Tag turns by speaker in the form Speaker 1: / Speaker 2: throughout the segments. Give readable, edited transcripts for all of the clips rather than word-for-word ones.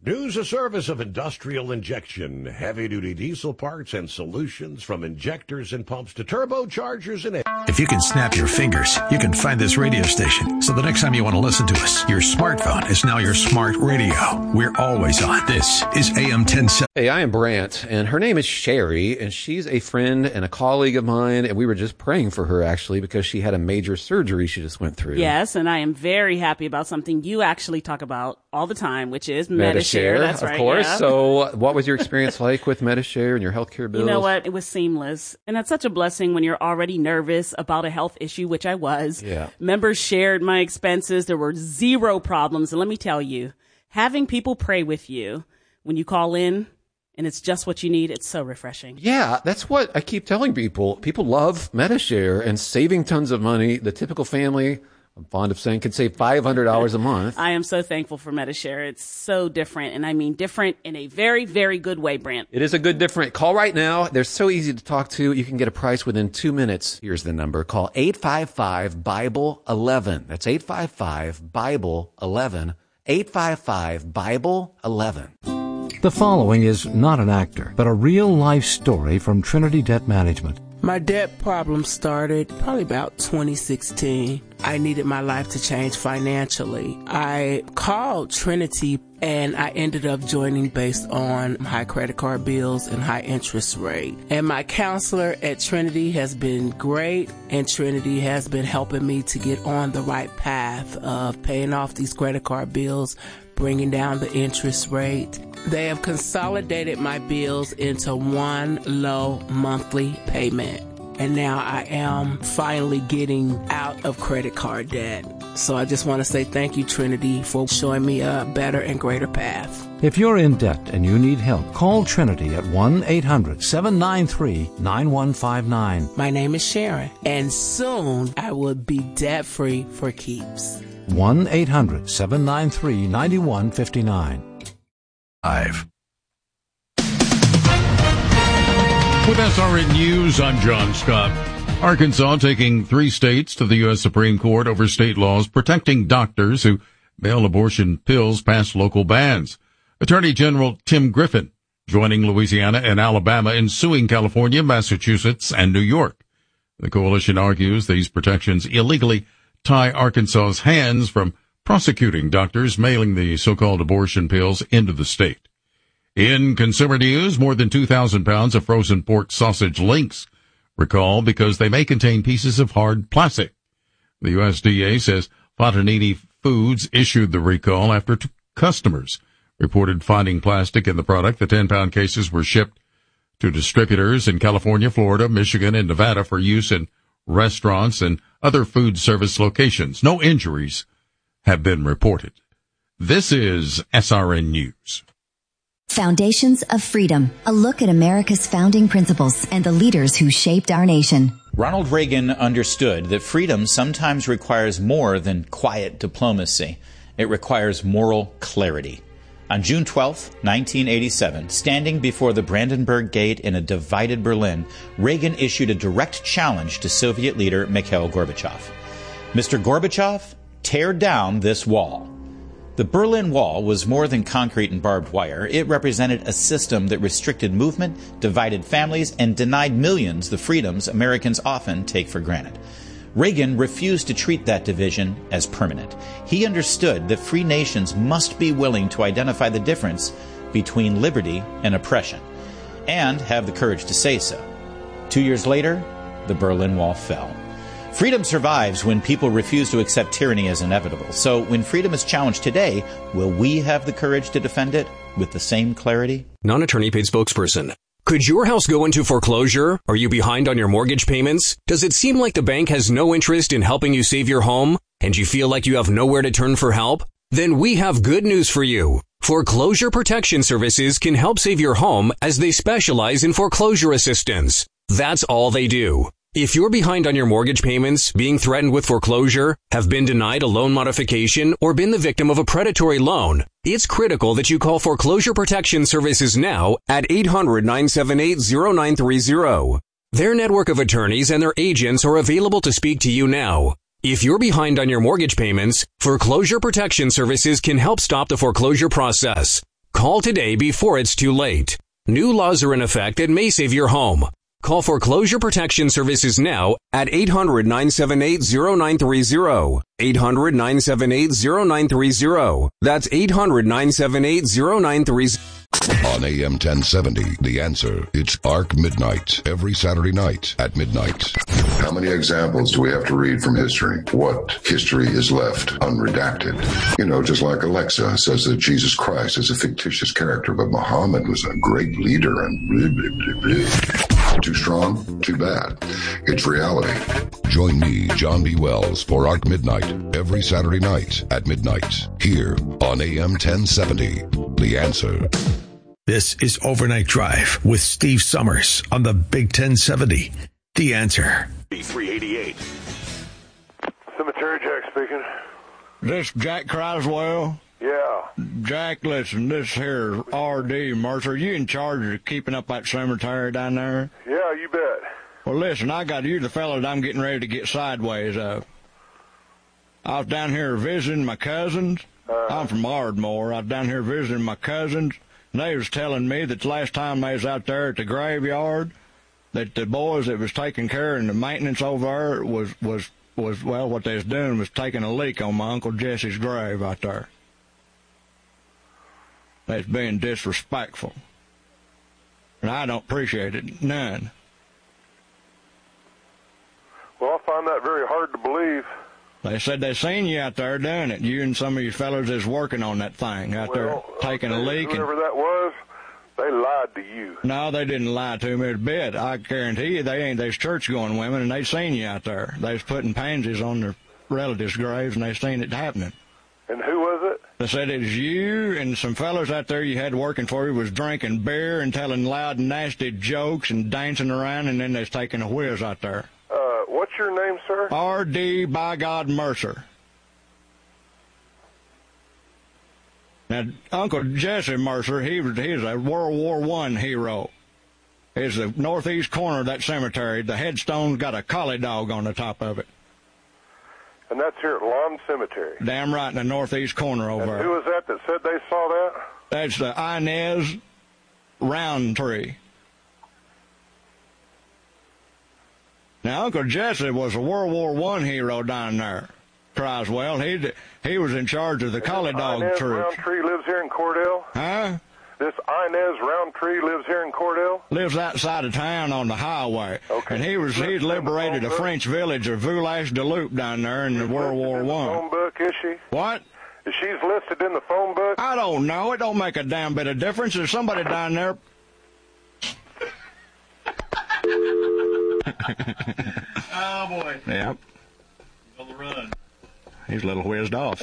Speaker 1: News a service of Industrial Injection, heavy-duty diesel parts and solutions from injectors and pumps to turbochargers and...
Speaker 2: If you can snap your fingers, you can find this radio station. So the next time you want to listen to us, your smartphone is now your smart radio. We're always on. This is AM 1070.
Speaker 3: Hey, I am Brant, and her name is Sherry, and she's a friend and a colleague of mine, and we were just praying for her, actually, because she had a major surgery she just went through.
Speaker 4: Yes, and I am very happy about something you actually talk about all the time, which is Medi-Share. That's right,
Speaker 3: of course.
Speaker 4: Yeah.
Speaker 3: So what was your experience like with Medi-Share and your healthcare bills?
Speaker 4: You know what? It was seamless. And that's such a blessing when you're already nervous about a health issue, which I was.
Speaker 3: Yeah.
Speaker 4: Members shared my expenses. There were zero problems. And let me tell you, having people pray with you when you call in and it's just what you need, it's so refreshing.
Speaker 3: Yeah, that's what I keep telling people. People love Medi-Share and saving tons of money. The typical family, I'm fond of saying, could save $500 a month.
Speaker 4: I am so thankful for Medi-Share. It's so different, and I mean different in a very, very good way, Brant.
Speaker 3: It is a good different. Call right now. They're so easy to talk to. You can get a price within 2 minutes. Here's the number. Call 855-BIBLE-11. That's 855-BIBLE-11. 855-BIBLE-11.
Speaker 5: The following is not an actor, but a real-life story from Trinity Debt Management.
Speaker 6: My debt problem started probably about 2016. I needed my life to change financially. I called Trinity and I ended up joining based on high credit card bills and high interest rate. And my counselor at Trinity has been great, and Trinity has been helping me to get on the right path of paying off these credit card bills, bringing down the interest rate. They have consolidated my bills into one low monthly payment. And now I am finally getting out of credit card debt. So I just want to say thank you, Trinity, for showing me a better and greater path.
Speaker 5: If you're in debt and you need help, call Trinity at 1-800-793-9159.
Speaker 6: My name is Sharon, and soon I will be debt-free for keeps.
Speaker 5: 1-800-793-9159.
Speaker 7: With SRN News, I'm John Scott. Arkansas taking 3 states to the U.S. Supreme Court over state laws protecting doctors who mail abortion pills past local bans. Attorney General Tim Griffin joining Louisiana and Alabama in suing California, Massachusetts, and New York. The coalition argues these protections illegally tie Arkansas's hands from prosecuting doctors mailing the so-called abortion pills into the state. In consumer news, more than 2,000 pounds of frozen pork sausage links recalled because they may contain pieces of hard plastic. The USDA says Fontanini Foods issued the recall after customers reported finding plastic in the product. The 10-pound cases were shipped to distributors in California, Florida, Michigan, and Nevada for use in restaurants and other food service locations. No injuries have been reported. This is SRN News.
Speaker 8: Foundations of Freedom, a look at America's founding principles and the leaders who shaped our nation.
Speaker 9: Ronald Reagan understood that freedom sometimes requires more than quiet diplomacy. It requires moral clarity. On June 12, 1987, standing before the Brandenburg Gate in a divided Berlin, Reagan issued a direct challenge to Soviet leader Mikhail Gorbachev. Mr. Gorbachev, tear down this wall. The Berlin Wall was more than concrete and barbed wire. It represented a system that restricted movement, divided families, and denied millions the freedoms Americans often take for granted. Reagan refused to treat that division as permanent. He understood that free nations must be willing to identify the difference between liberty and oppression, and have the courage to say so. 2 years later, the Berlin Wall fell. Freedom survives when people refuse to accept tyranny as inevitable. So when freedom is challenged today, will we have the courage to defend it with the same clarity?
Speaker 10: Non-attorney paid spokesperson. Could your house go into foreclosure? Are you behind on your mortgage payments? Does it seem like the bank has no interest in helping you save your home? And you feel like you have nowhere to turn for help? Then we have good news for you. Foreclosure Protection Services can help save your home as they specialize in foreclosure assistance. That's all they do. If you're behind on your mortgage payments, being threatened with foreclosure, have been denied a loan modification, or been the victim of a predatory loan, it's critical that you call Foreclosure Protection Services now at 800-978-0930. Their network of attorneys and their agents are available to speak to you now. If you're behind on your mortgage payments, Foreclosure Protection Services can help stop the foreclosure process. Call today before it's too late. New laws are in effect that may save your home. Call Foreclosure Protection Services now at 800-978-0930. 800-978-0930. That's 800-978-0930.
Speaker 11: On AM 1070, The Answer, it's Arc Midnight, every Saturday night at midnight. How many examples do we have to read from history? What history is left unredacted? You know, just like Alexa says that Jesus Christ is a fictitious character, but Muhammad was a great leader and blah, blah, blah, blah. Too strong? Too bad. It's reality. Join me, John B. Wells, for Arc Midnight, every Saturday night at midnight, here on AM 1070, The Answer.
Speaker 2: This is Overnight Drive with Steve Summers on the Big 1070. The Answer.
Speaker 1: B388.
Speaker 12: Cemetery Jack speaking.
Speaker 13: This Jack Croswell?
Speaker 12: Yeah.
Speaker 13: Jack, listen, this here R.D. Mercer, you in charge of keeping up that cemetery down there?
Speaker 12: Yeah, you bet.
Speaker 13: Well, listen, I got you the fellow that I'm getting ready to get sideways of. I was down here visiting my cousins. I'm from Ardmore. I was down here visiting my cousins. And they was telling me that the last time they was out there at the graveyard, that the boys that was taking care of the maintenance over there was well, what they was doing was taking a leak on my Uncle Jesse's grave out there. That's being disrespectful. And I don't appreciate it none.
Speaker 12: Well, I find that very hard to believe.
Speaker 13: They said they seen you out there doing it. You and some of you fellows is working on that thing out there, taking a leak.
Speaker 12: Whoever that was, they lied to you.
Speaker 13: No, they didn't lie to me a bit. I guarantee you they ain't. They's church-going women, and they seen you out there. They was putting pansies on their relatives' graves, and they seen it happening.
Speaker 12: And who was it?
Speaker 13: They said it was you and some fellows out there you had working for you was drinking beer and telling loud, nasty jokes and dancing around, and then they was taking a whiz out there.
Speaker 12: What's your name, sir?
Speaker 13: R.D. by God Mercer. Now, Uncle Jesse Mercer, he's a World War I hero. He's the northeast corner of that cemetery. The headstone's got a collie dog on the top of it.
Speaker 12: And that's here at Lawn Cemetery.
Speaker 13: Damn right, in the northeast corner over there.
Speaker 12: Who was that said they saw that?
Speaker 13: That's the Inez Roundtree. Now, Uncle Jesse was a World War I hero down there. Croswell, he was in charge of the collie dog
Speaker 12: Inez
Speaker 13: troops.
Speaker 12: Roundtree lives here in Cordell?
Speaker 13: Huh?
Speaker 12: This Inez Roundtree lives here in Cordell?
Speaker 13: Lives outside of town on the highway. Okay. And he'd liberated a French village of Village-de-Loup down there in the World War I.
Speaker 12: Phone book, is she?
Speaker 13: What?
Speaker 12: Is she's listed in the phone book?
Speaker 13: I don't know. It don't make a damn bit of difference. There's somebody down there.
Speaker 12: Oh, boy.
Speaker 13: Yep.
Speaker 12: He's on the run.
Speaker 13: He's a little whizzed off.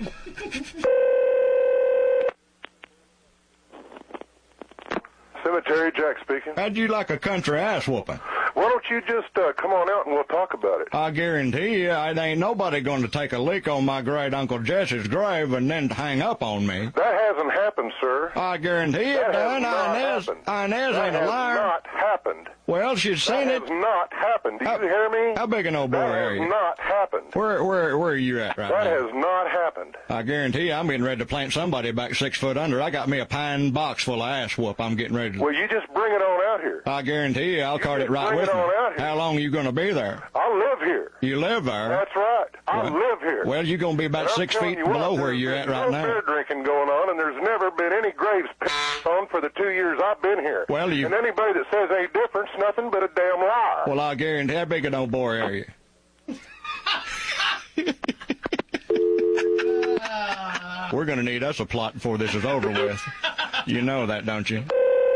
Speaker 12: Cemetery Jack speaking.
Speaker 13: How'd you like a country ass whooping?
Speaker 12: Why don't you just come on out and we'll talk about it?
Speaker 13: I guarantee you, there ain't nobody going to take a leak on my great Uncle Jesse's grave and then hang up on me.
Speaker 12: That hasn't happened, sir.
Speaker 13: I guarantee it done. Inez ain't a liar.
Speaker 12: That has not happened.
Speaker 13: Well, she's seen it.
Speaker 12: That has not happened. Do you hear me?
Speaker 13: How big an old boy are you?
Speaker 12: That has not happened.
Speaker 13: Where are you at right now?
Speaker 12: That has not happened.
Speaker 13: I guarantee you, I'm getting ready to plant somebody back 6 foot under. I got me a pine box full of ass whoop. I'm getting ready to.
Speaker 12: Well, you just bring it on out here.
Speaker 13: I guarantee you, I'll cart it right with me. How long are you going to be there?
Speaker 12: I live here.
Speaker 13: You live there?
Speaker 12: That's right. I live here.
Speaker 13: Well, you're going to be about 6 feet below where you're at right now.
Speaker 12: There's no beer drinking going on, and there's never been any graves on for the 2 years I've been here.
Speaker 13: Well,
Speaker 12: and anybody that says any difference, nothing but a damn lie.
Speaker 13: Well, I guarantee. How big an old boy are you? We're going to need us a plot before this is over with. You know that, don't you?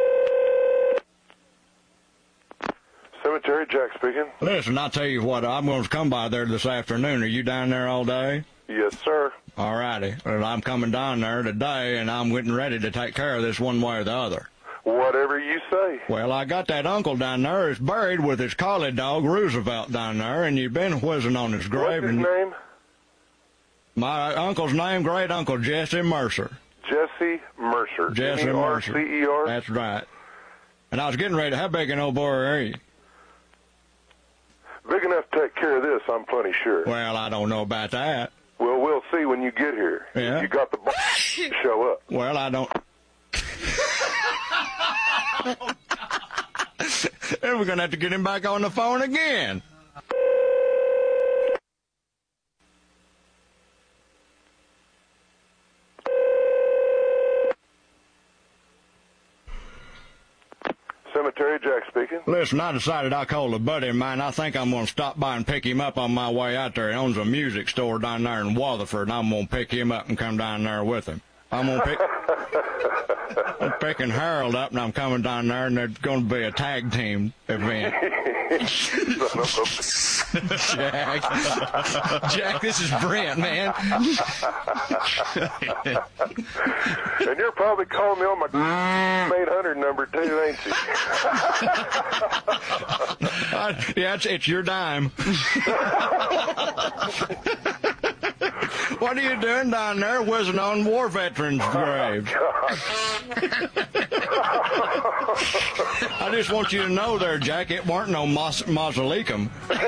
Speaker 12: Cemetery Jack speaking.
Speaker 13: Listen, I'll tell you what, I'm going to come by there this afternoon. Are you down there all day?
Speaker 12: Yes, sir.
Speaker 13: All righty. Well, I'm coming down there today, and I'm getting ready to take care of this one way or the other.
Speaker 12: Whatever you say.
Speaker 13: Well, I got that uncle down there is buried with his collie dog, Roosevelt, down there, and you've been whizzing on his grave.
Speaker 12: What's his name?
Speaker 13: My uncle's name, great uncle Jesse Mercer.
Speaker 12: Jesse Mercer.
Speaker 13: Jesse Mercer.
Speaker 12: M-E-R-C-E-R?
Speaker 13: That's right. And I was getting ready. How big an old boy are you?
Speaker 12: Big enough to take care of this, I'm plenty sure.
Speaker 13: Well, I don't know about that.
Speaker 12: Well, we'll see when you get here.
Speaker 13: Yeah?
Speaker 12: You got the to show up.
Speaker 13: Well, I don't. Then we're going to have to get him back on the phone again.
Speaker 12: Cemetery Jack speaking.
Speaker 13: Listen, I decided I called a buddy of mine. I think I'm going to stop by and pick him up on my way out there. He owns a music store down there in Waterford, and I'm going to pick him up and come down there with him. I'm going to I'm picking Harold up, and I'm coming down there, and there's going to be a tag team event.
Speaker 14: Jack, this is Brent, man.
Speaker 12: And you're probably calling me on my 800 number, too, ain't you?
Speaker 13: Yeah, it's your dime. What are you doing down there whizzing on war veterans' graves? I just want you to know there, Jack, it weren't no mausoleum.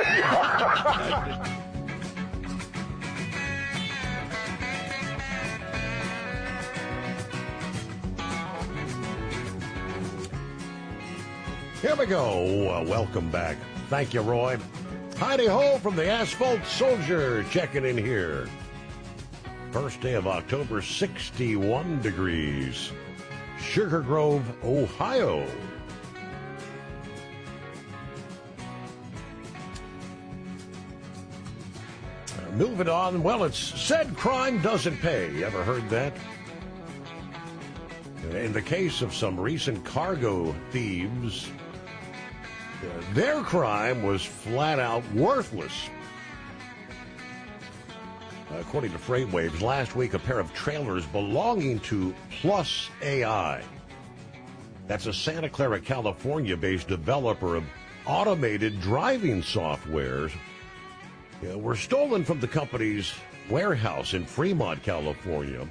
Speaker 1: Here we go. Welcome back. Thank you, Roy. Hidey-ho from the Asphalt Soldier checking in here. First day of October, 61 degrees. Sugar Grove, Ohio. Moving on, well, it's said crime doesn't pay. You ever heard that? In the case of some recent cargo thieves, their crime was flat out worthless. According to FreightWaves, last week a pair of trailers belonging to Plus AI, that's a Santa Clara, California-based developer of automated driving software, were stolen from the company's warehouse in Fremont, California.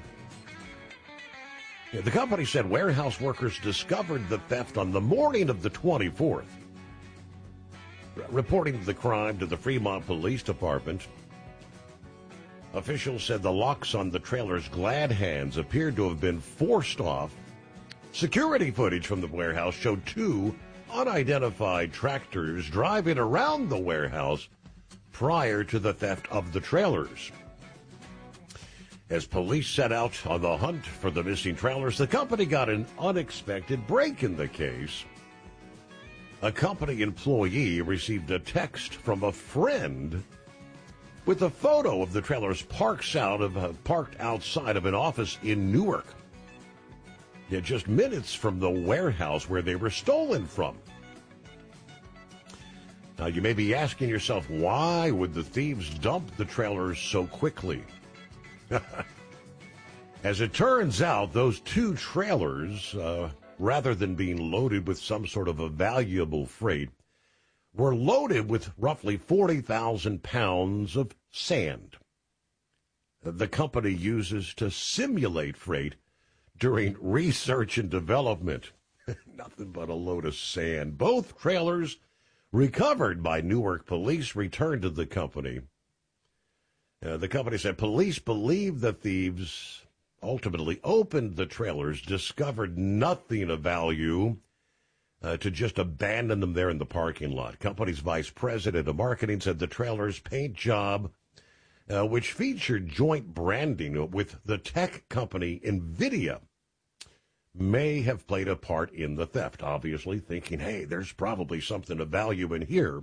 Speaker 1: The company said warehouse workers discovered the theft on the morning of the 24th. Reporting the crime to the Fremont Police Department, officials said the locks on the trailer's glad hands appeared to have been forced off. Security footage from the warehouse showed two unidentified tractors driving around the warehouse prior to the theft of the trailers. As police set out on the hunt for the missing trailers, the company got an unexpected break in the case. A company employee received a text from a friend with a photo of the trailers parked outside of an office in Newark, just minutes from the warehouse where they were stolen from. Now, you may be asking yourself, why would the thieves dump the trailers so quickly? As it turns out, those two trailers, rather than being loaded with some sort of a valuable freight, were loaded with roughly 40,000 pounds of sand. The company uses to simulate freight during research and development. Nothing but a load of sand. Both trailers, recovered by Newark police, returned to the company. The company said police believe the thieves ultimately opened the trailers, discovered nothing of value, to just abandon them there in the parking lot. Company's vice president of marketing said the trailer's paint job, which featured joint branding with the tech company NVIDIA, may have played a part in the theft, obviously thinking, hey, there's probably something of value in here.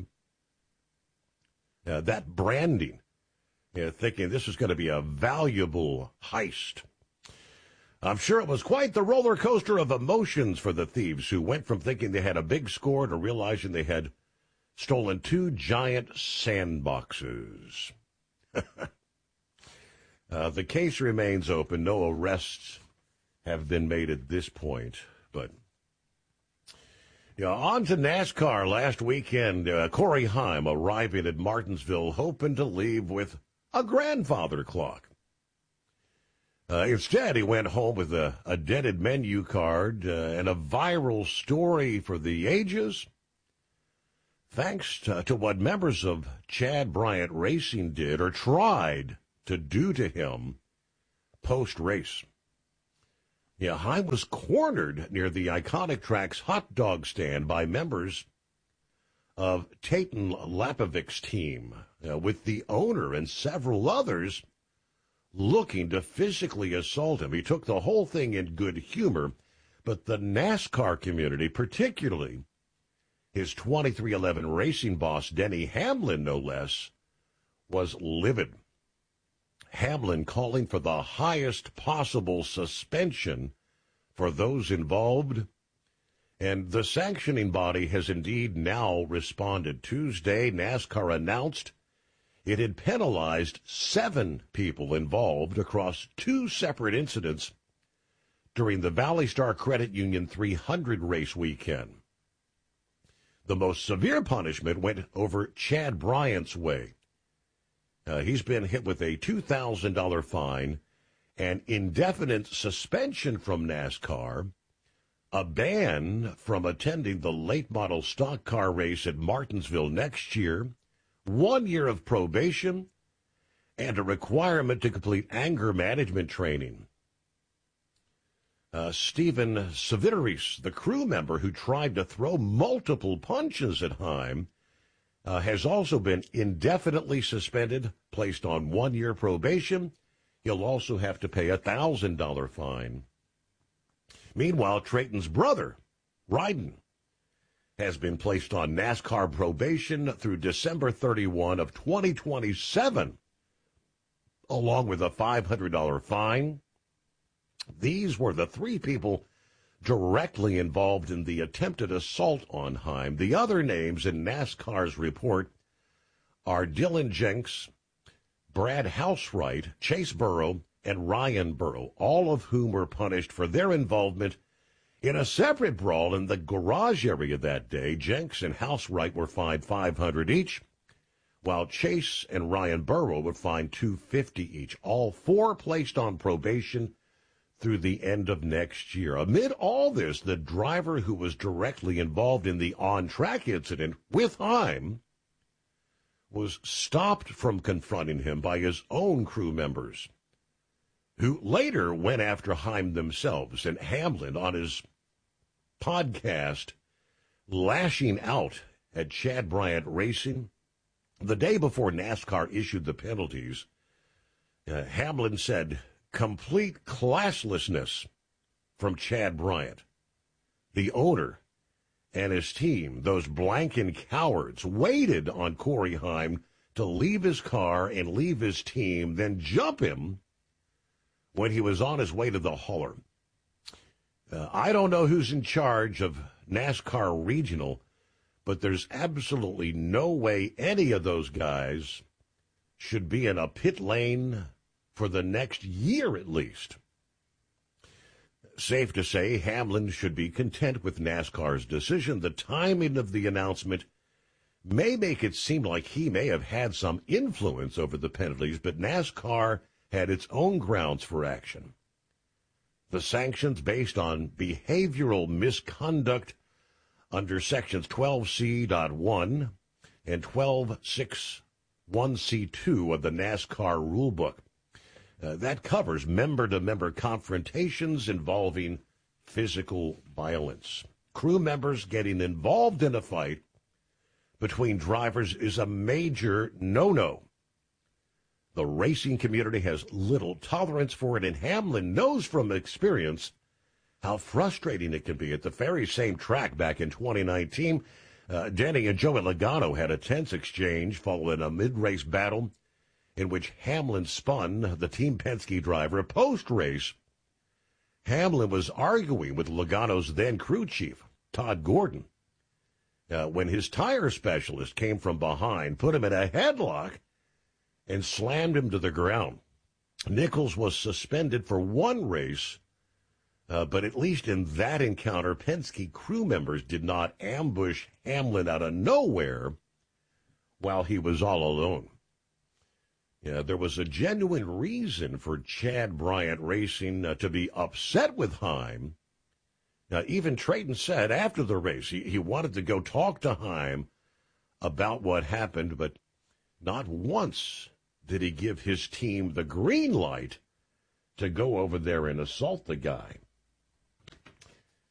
Speaker 1: That branding, thinking this is going to be a valuable heist. I'm sure it was quite the roller coaster of emotions for the thieves, who went from thinking they had a big score to realizing they had stolen two giant sandboxes. The case remains open. No arrests have been made at this point. But on to NASCAR last weekend. Corey Heim arriving at Martinsville, hoping to leave with a grandfather clock. Instead, he went home with a dented menu card and a viral story for the ages, thanks to what members of Chad Bryant Racing did or tried to do to him post-race. Yeah, Heim was cornered near the iconic track's hot dog stand by members of Tayton Lapovic's team, with the owner and several others looking to physically assault him. He took the whole thing in good humor, but the NASCAR community, particularly his 2311 racing boss, Denny Hamlin, no less, was livid. Hamlin calling for the highest possible suspension for those involved. And the sanctioning body has indeed now responded. Tuesday, NASCAR announced it had penalized 7 people involved across 2 separate incidents during the Valley Star Credit Union 300 race weekend. The most severe punishment went over Chad Bryant's way. He's been hit with a $2,000 fine, an indefinite suspension from NASCAR, a ban from attending the late model stock car race at Martinsville next year, 1 year of probation, and a requirement to complete anger management training. Stephen Savidaris, the crew member who tried to throw multiple punches at Heim, has also been indefinitely suspended, placed on 1 year probation. He'll also have to pay a $1,000 fine. Meanwhile, Trayton's brother, Ryden, has been placed on NASCAR probation through December 31 of 2027, along with a $500 fine. These were the 3 people directly involved in the attempted assault on Heim. The other names in NASCAR's report are Dylan Jenks, Brad Housewright, Chase Burrow, and Ryan Burrow, all of whom were punished for their involvement in a separate brawl in the garage area that day. Jenks and Housewright were fined $500 each, while Chase and Ryan Burrow were fined $250 each. All 4 placed on probation through the end of next year. Amid all this, the driver who was directly involved in the on-track incident with Heim was stopped from confronting him by his own crew members, who later went after Heim themselves. And Hamlin, on his podcast, lashing out at Chad Bryant Racing the day before NASCAR issued the penalties, Hamlin said, "Complete classlessness from Chad Bryant. The owner and his team, those blanking cowards, waited on Corey Heim to leave his car and leave his team, then jump him when he was on his way to the hauler." I don't know who's in charge of NASCAR Regional, but there's absolutely no way any of those guys should be in a pit lane for the next year at least. Safe to say, Hamlin should be content with NASCAR's decision. The timing of the announcement may make it seem like he may have had some influence over the penalties, but NASCAR had its own grounds for action. The sanctions based on behavioral misconduct under sections 12C.1 and 12.6.1C2 of the NASCAR rulebook. That covers member-to-member confrontations involving physical violence. Crew members getting involved in a fight between drivers is a major no-no. The racing community has little tolerance for it, and Hamlin knows from experience how frustrating it can be. At the very same track back in 2019, Denny and Joey Logano had a tense exchange following a mid-race battle in which Hamlin spun the Team Penske driver. Post-race, Hamlin was arguing with Logano's then crew chief, Todd Gordon, when his tire specialist came from behind, put him in a headlock, and slammed him to the ground. Nichols was suspended for 1 race, but at least in that encounter, Penske crew members did not ambush Hamlin out of nowhere while he was all alone. Yeah, there was a genuine reason for Chad Bryant Racing to be upset with Heim. Now, even Trayton said after the race he wanted to go talk to Heim about what happened, but not once did he give his team the green light to go over there and assault the guy.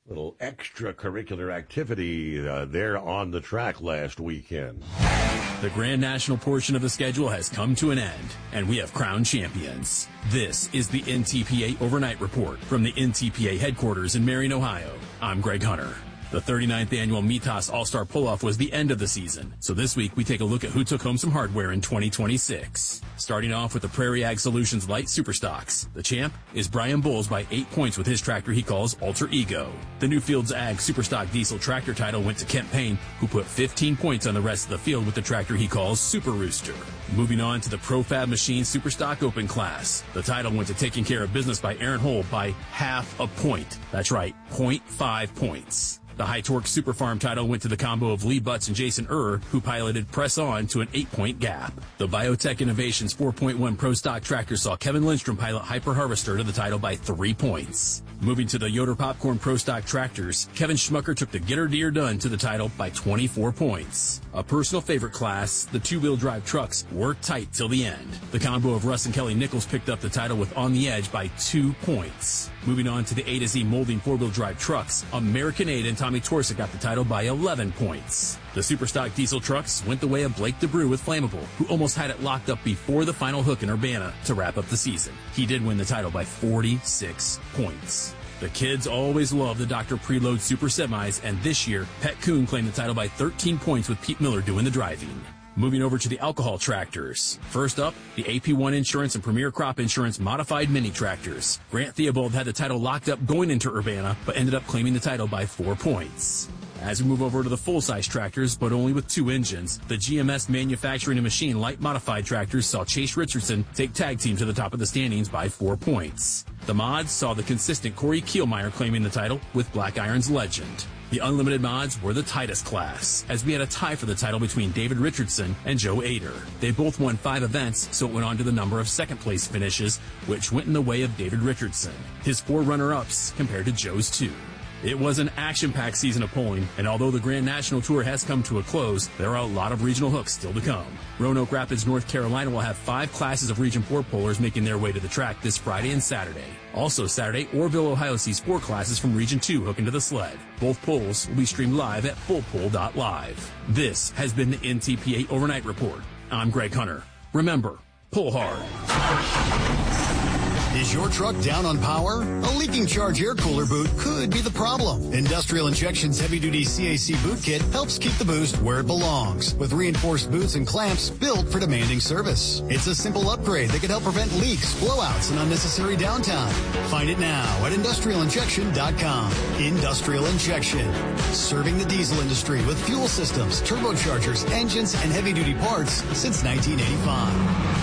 Speaker 1: Little extracurricular activity there on the track last weekend.
Speaker 15: The Grand National portion of the schedule has come to an end, and we have crowned champions. This is the NTPA Overnight Report from the NTPA headquarters in Marion, Ohio. I'm Greg Hunter. The 39th annual Mitas All-Star Pull-Off was the end of the season, so this week we take a look at who took home some hardware in 2026. Starting off with the Prairie Ag Solutions Light Superstocks. The champ is Brian Bowles by 8 points with his tractor he calls Alter Ego. The Newfields Ag Superstock Diesel Tractor title went to Kent Payne, who put 15 points on the rest of the field with the tractor he calls Super Rooster. Moving on to the Profab Machine Superstock Open class. The title went to Taking Care of Business by Aaron Hole by half a point. That's right, 0.5 points. The High Torque Super Farm title went to the combo of Lee Butts and Jason who piloted Press On to an 8-point gap. The Biotech Innovations 4.1 Pro Stock tractor saw Kevin Lindstrom pilot Hyper Harvester to the title by 3 points. Moving to the Yoder Popcorn Pro Stock tractors, Kevin Schmucker took the Get Her Deer Done to the title by 24 points. A personal favorite class, the two-wheel drive trucks, worked tight till the end. The combo of Russ and Kelly Nichols picked up the title with On the Edge by 2 points. Moving on to the A to Z molding four-wheel drive trucks, American Aid and Tommy Torsa got the title by 11 points. The Superstock diesel trucks went the way of Blake DeBrew with Flammable, who almost had it locked up before the final hook in Urbana to wrap up the season. He did win the title by 46 points. The kids always love the Dr. Preload Super Semis, and this year, Pet Coon claimed the title by 13 points with Pete Miller doing the driving. Moving over to the alcohol tractors. First up, the AP1 Insurance and Premier Crop Insurance Modified Mini Tractors. Grant Theobald had the title locked up going into Urbana, but ended up claiming the title by 4 points. As we move over to the full-size tractors, but only with 2 engines, the GMS Manufacturing and Machine Light Modified Tractors saw Chase Richardson take tag team to the top of the standings by 4 points. The mods saw the consistent Corey Kielmeyer claiming the title with Black Iron's Legend. The unlimited mods were the tightest class, as we had a tie for the title between David Richardson and Joe Ader. They both won 5 events, so it went on to the number of second-place finishes, which went in the way of David Richardson. His 4 runner-ups compared to Joe's 2. It was an action-packed season of polling, and although the Grand National Tour has come to a close, there are a lot of regional hooks still to come. Roanoke Rapids, North Carolina will have 5 classes of Region 4 pollers making their way to the track this Friday and Saturday. Also Saturday, Orville, Ohio sees 4 classes from Region 2 hooking to the sled. Both polls will be streamed live at fullpoll.live. This has been the NTPA Overnight Report. I'm Greg Hunter. Remember, pull hard.
Speaker 16: Is your truck down on power? A leaking charge air cooler boot could be the problem. Industrial Injection's heavy-duty CAC boot kit helps keep the boost where it belongs, with reinforced boots and clamps built for demanding service. It's a simple upgrade that can help prevent leaks, blowouts, and unnecessary downtime. Find it now at industrialinjection.com. Industrial Injection, serving the diesel industry with fuel systems, turbochargers, engines, and heavy-duty parts since 1985.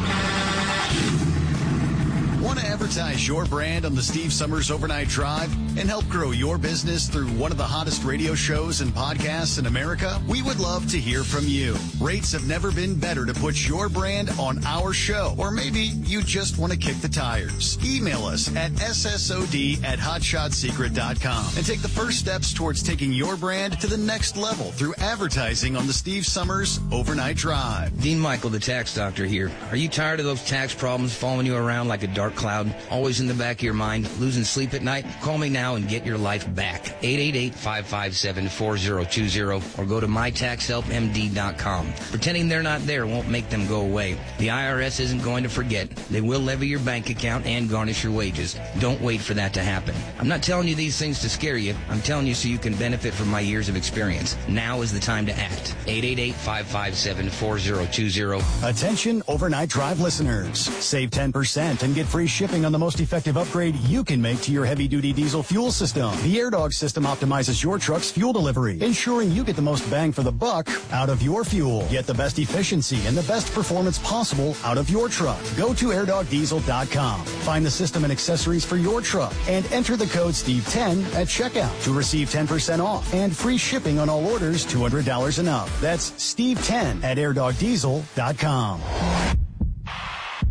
Speaker 16: Want to advertise your brand on the Steve Summers Overnight Drive and help grow your business through one of the hottest radio shows and podcasts in America? We would love to hear from you. Rates have never been better to put your brand on our show, or maybe you just want to kick the tires. Email us at ssod@hotshotsecret.com and take the first steps towards taking your brand to the next level through advertising on the Steve Summers Overnight Drive.
Speaker 17: Dean Michael, the tax doctor here. Are you tired of those tax problems following you around like a dark cloud, always in the back of your mind, losing sleep at night? Call me now and get your life back. 888-557-4020 or go to mytaxhelpmd.com. Pretending they're not there won't make them go away. The IRS isn't going to forget. They will levy your bank account and garnish your wages. Don't wait for that to happen. I'm not telling you these things to scare you. I'm telling you so you can benefit from my years of experience. Now is the time to act. 888-557-4020.
Speaker 16: Attention Overnight Drive listeners. Save 10% and get free shipping on the most effective upgrade you can make to your heavy-duty diesel fuel system. The AirDog system optimizes your truck's fuel delivery, ensuring you get the most bang for the buck out of your fuel. Get the best efficiency and the best performance possible out of your truck. Go to airdogdiesel.com. Find the system and accessories for your truck and enter the code Steve10 at checkout to receive 10% off and free shipping on all orders $200 and up. That's Steve10 at airdogdiesel.com.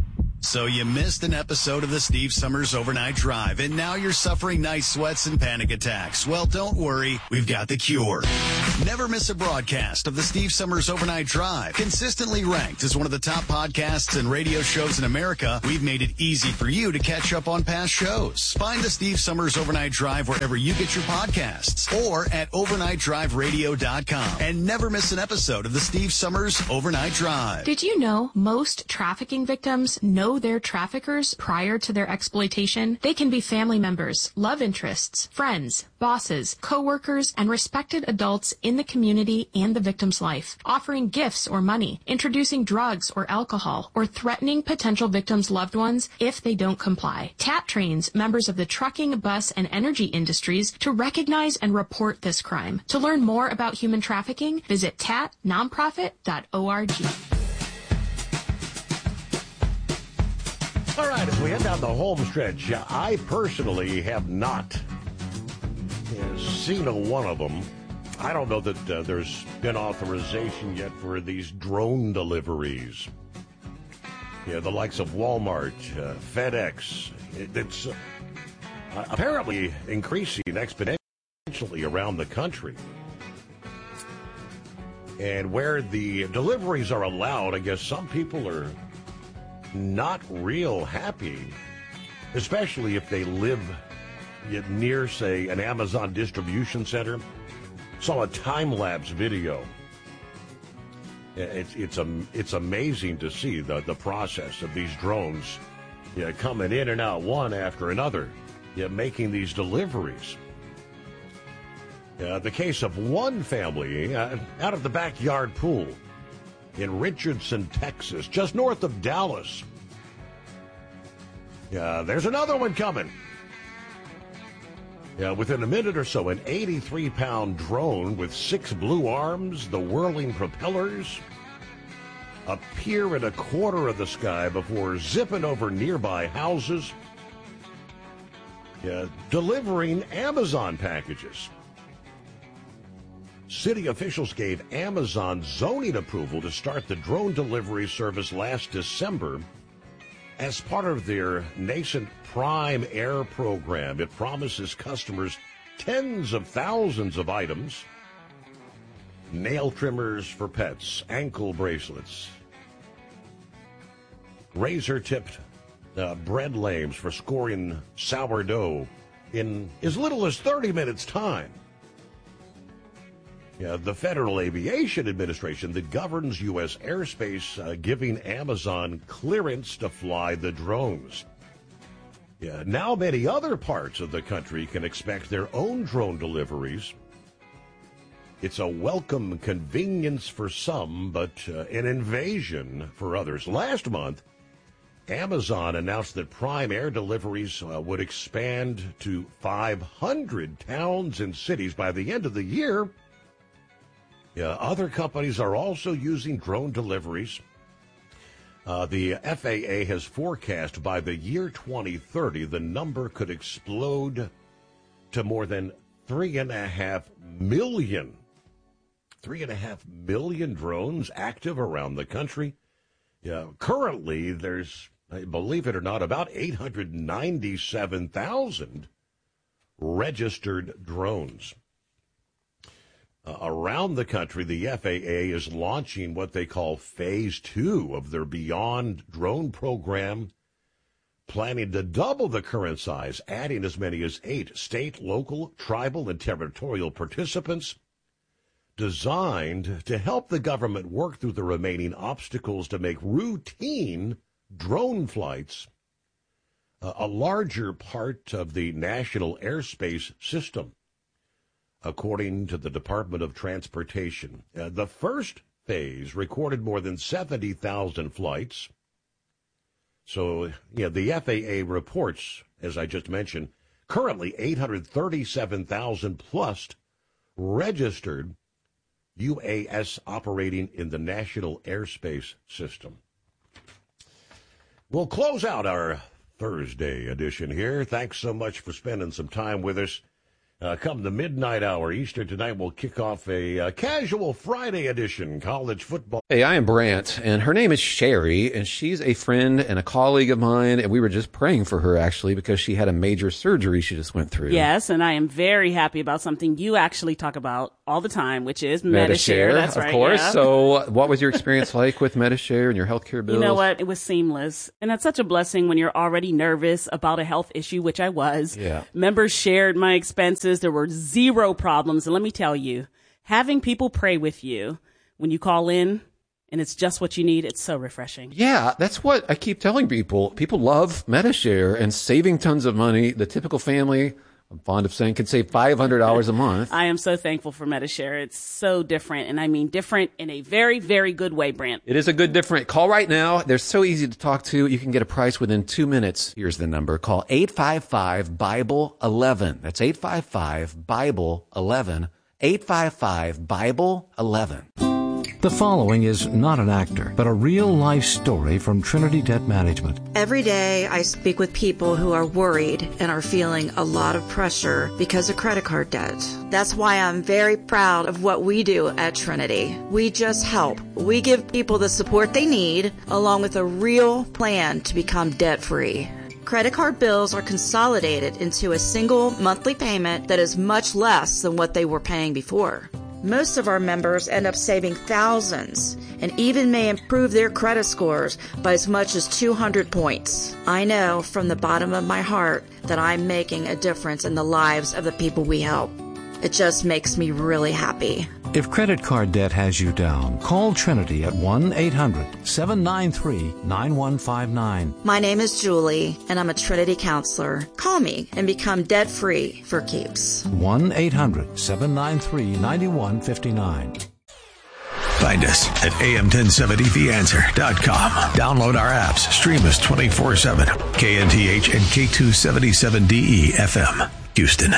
Speaker 16: So you missed an episode of the Steve Summers Overnight Drive, and now you're suffering night sweats and panic attacks. Well, don't worry. We've got the cure. Never miss a broadcast of the Steve Summers Overnight Drive. Consistently ranked as one of the top podcasts and radio shows in America, we've made it easy for you to catch up on past shows. Find the Steve Summers Overnight Drive wherever you get your podcasts or at overnightdriveradio.com. And never miss an episode of the Steve Summers Overnight Drive.
Speaker 18: Did you know most trafficking victims know their traffickers prior to their exploitation? They can be family members, love interests, friends, bosses, co-workers, and respected adults in the community and the victim's life, offering gifts or money, introducing drugs or alcohol, or threatening potential victims' loved ones if they don't comply. TAT trains members of the trucking, bus, and energy industries to recognize and report this crime. To learn more about human trafficking, visit tatnonprofit.org.
Speaker 1: All right, as we head down the home stretch, I personally have not seen one of them. I don't know that there's been authorization yet for these drone deliveries. Yeah, the likes of Walmart, FedEx. It's apparently increasing exponentially around the country. And where the deliveries are allowed, I guess some people are not real happy, especially if they live near, say, an Amazon distribution center. Saw a time-lapse video. It's amazing to see the process of these drones coming in and out one after another, making these deliveries. The case of one family out of the backyard pool in Richardson, Texas, just north of Dallas. There's another one coming. Within a minute or so, an 83-pound drone with 6 blue arms, the whirling propellers, appear in a corner of the sky before zipping over nearby houses, delivering Amazon packages. City officials gave Amazon zoning approval to start the drone delivery service last December as part of their nascent Prime Air program. It promises customers tens of thousands of items: nail trimmers for pets, ankle bracelets, razor-tipped bread lames for scoring sourdough in as little as 30 minutes' time. The Federal Aviation Administration that governs U.S. airspace giving Amazon clearance to fly the drones. Now many other parts of the country can expect their own drone deliveries. It's a welcome convenience for some, but an invasion for others. Last month, Amazon announced that Prime Air deliveries would expand to 500 towns and cities by the end of the year. Other companies are also using drone deliveries. The FAA has forecast by the year 2030, the number could explode to more than 3.5 million. 3.5 million drones active around the country. Currently, there's, believe it or not, about 897,000 registered drones. Around the country, the FAA is launching what they call Phase 2 of their Beyond Drone program, planning to double the current size, adding as many as 8 state, local, tribal, and territorial participants, designed to help the government work through the remaining obstacles to make routine drone flights a larger part of the national airspace system. According to the Department of Transportation, the first phase recorded more than 70,000 flights. So, the FAA reports, as I just mentioned, currently 837,000 plus registered UAS operating in the national airspace system. We'll close out our Thursday edition here. Thanks so much for spending some time with us. Come the midnight hour Eastern tonight, we'll kick off a casual Friday edition college football.
Speaker 3: Hey, I am Brant, and her name is Sherry, and she's a friend and a colleague of mine, and we were just praying for her, actually, because she had a major surgery she just went through.
Speaker 4: Yes, and I am very happy about something you actually talk about all the time, which is Medi-Share. That's right,
Speaker 3: of course.
Speaker 4: Yeah.
Speaker 3: So what was your experience like with Medi-Share and your healthcare bills?
Speaker 4: You know what? It was seamless. And that's such a blessing when you're already nervous about a health issue, which I was.
Speaker 3: Yeah.
Speaker 4: Members shared my expenses. There were zero problems. And let me tell you, having people pray with you when you call in and it's just what you need, it's so refreshing.
Speaker 3: Yeah, that's what I keep telling people. People love Medi-Share and saving tons of money. The typical family, I'm fond of saying, could save $500 a month.
Speaker 4: I am so thankful for Medi-Share. It's so different, and I mean different in a very, very good way, Brant.
Speaker 3: It is a good different. Call right now. They're so easy to talk to. You can get a price within 2 minutes. Here's the number. Call 855-BIBLE-11. That's 855-BIBLE-11. 855-BIBLE-11.
Speaker 5: The following is not an actor, but a real-life story from Trinity Debt Management.
Speaker 19: Every day I speak with people who are worried and are feeling a lot of pressure because of credit card debt. That's why I'm very proud of what we do at Trinity. We just help. We give people the support they need, along with a real plan to become debt-free. Credit card bills are consolidated into a single monthly payment that is much less than what they were paying before. Most of our members end up saving thousands and even may improve their credit scores by as much as 200 points. I know from the bottom of my heart that I'm making a difference in the lives of the people we help. It just makes me really happy.
Speaker 5: If credit card debt has you down, call Trinity at 1-800-793-9159.
Speaker 19: My name is Julie, and I'm a Trinity counselor. Call me and become debt-free for keeps.
Speaker 5: 1-800-793-9159.
Speaker 2: Find us at am1070theanswer.com. Download our apps. Stream us 24/7. KNTH and K277DE FM, Houston.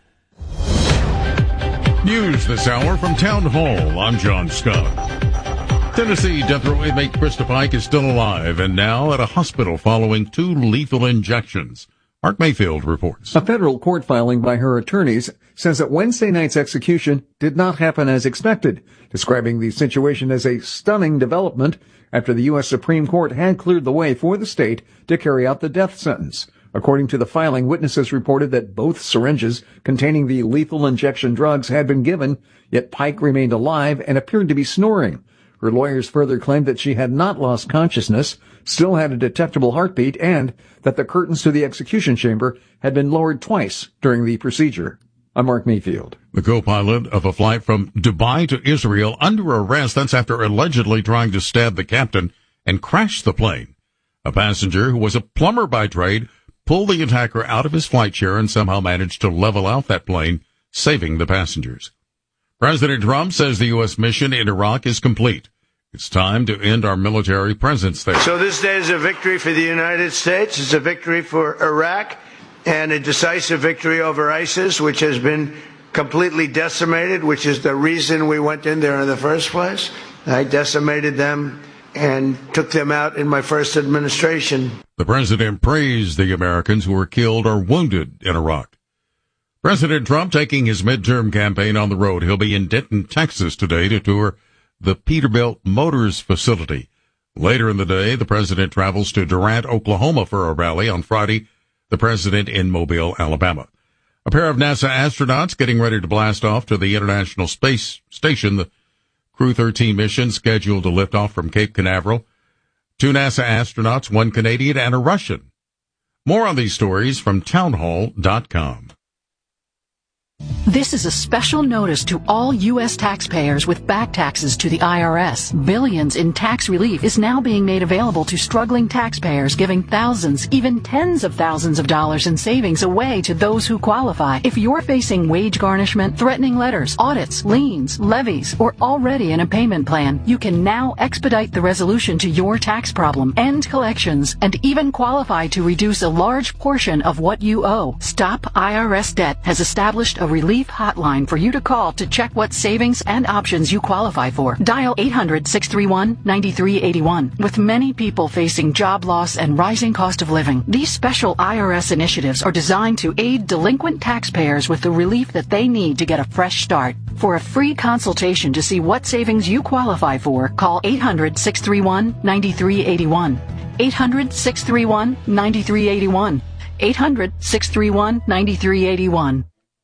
Speaker 7: News this hour from Town Hall. I'm John Scott. Tennessee death row inmate Krista Pike is still alive and now at a hospital following 2 lethal injections. Mark Mayfield reports.
Speaker 20: A federal court filing by her attorneys says that Wednesday night's execution did not happen as expected, describing the situation as a stunning development after the U.S. Supreme Court had cleared the way for the state to carry out the death sentence. According to the filing, witnesses reported that both syringes containing the lethal injection drugs had been given, yet Pike remained alive and appeared to be snoring. Her lawyers further claimed that she had not lost consciousness, still had a detectable heartbeat, and that the curtains to the execution chamber had been lowered twice during the procedure. I'm Mark Mayfield.
Speaker 7: The co-pilot of a flight from Dubai to Israel under arrest. That's after allegedly trying to stab the captain and crash the plane. A passenger who was a plumber by trade pulled the attacker out of his flight chair and somehow managed to level out that plane, saving the passengers. President Trump says the U.S. mission in Iraq is complete. It's time to end our military presence there.
Speaker 21: So this day is a victory for the United States. It's a victory for Iraq and a decisive victory over ISIS, which has been completely decimated, which is the reason we went in there in the first place. I decimated them and took them out in my first administration.
Speaker 7: The president praised the Americans who were killed or wounded in Iraq. President Trump taking his midterm campaign on the road. He'll be in Denton, Texas today to tour the Peterbilt Motors facility. Later in the day, the president travels to Durant, Oklahoma for a rally. On Friday, the president in Mobile, Alabama. A pair of NASA astronauts getting ready to blast off to the International Space Station. The Crew 13 mission scheduled to lift off from Cape Canaveral. 2 NASA astronauts, 1 Canadian and a Russian. More on these stories from townhall.com.
Speaker 22: This is a special notice to all U.S. taxpayers with back taxes to the IRS. Billions in tax relief is now being made available to struggling taxpayers, giving thousands, even tens of thousands of dollars in savings away to those who qualify. If you're facing wage garnishment, threatening letters, audits, liens, levies, or already in a payment plan, you can now expedite the resolution to your tax problem, end collections, and even qualify to reduce a large portion of what you owe. Stop IRS Debt has established a relief relief hotline for you to call to check what savings and options you qualify for. Dial 800-631-9381. With many people facing job loss and rising cost of living, these special IRS initiatives are designed to aid delinquent taxpayers with the relief that they need to get a fresh start. For a free consultation to see what savings you qualify for, call 800-631-9381. 800-631-9381. 800-631-9381.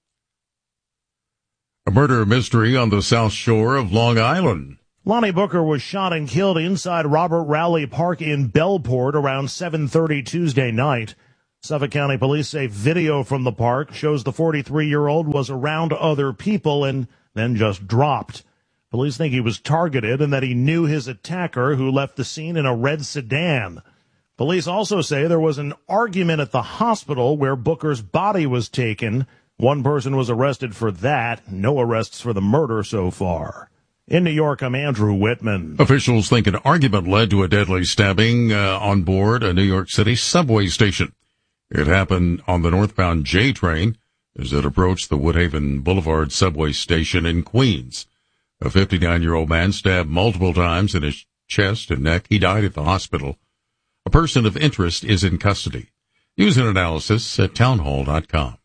Speaker 7: A murder mystery on the South Shore of Long Island.
Speaker 6: Lonnie Booker was shot and killed inside Robert Rowley Park in Bellport around 7:30 Tuesday night. Suffolk County Police say video from the park shows the 43-year-old was around other people and then just dropped. Police think he was targeted and that he knew his attacker, who left the scene in a red sedan. Police also say there was an argument at the hospital where Booker's body was taken. One person was arrested for that. No arrests for the murder so far. In New York, I'm Andrew Whitman.
Speaker 7: Officials think an argument led to a deadly stabbing on board a New York City subway station. It happened on the northbound J train as it approached the Woodhaven Boulevard subway station in Queens. A 59-year-old man stabbed multiple times in his chest and neck. He died at the hospital. A person of interest is in custody. Use an analysis at townhall.com.